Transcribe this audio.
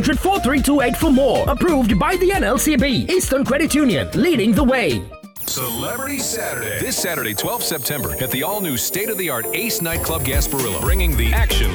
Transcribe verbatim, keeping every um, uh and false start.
four three two eight for more. Approved by the N L C B. Eastern Credit Union, leading the way. Celebrity Saturday. This Saturday, twelfth September, at the all-new state-of-the-art Ace Nightclub Gasparilla, bringing the action